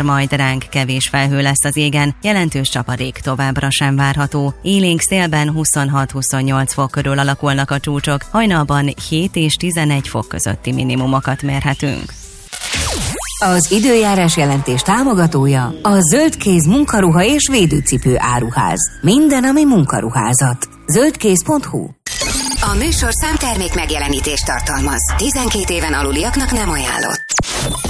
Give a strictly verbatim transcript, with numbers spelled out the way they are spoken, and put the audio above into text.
napközben majd ránk kevés felhő lesz az égen, jelentős csapadék továbbra sem várható. Élénk szélben huszonhat-huszonnyolc fok körül alakulnak a csúcsok, hajnalban hét és tizenegy fok közötti minimumokat mérhetünk. Az időjárás jelentés támogatója a Zöldkéz munkaruha és védőcipő áruház. Minden, ami munkaruházat. zöldkéz pont hu. A műsorszám termék megjelenítést tartalmaz. tizenkét éven aluliaknak nem ajánlott.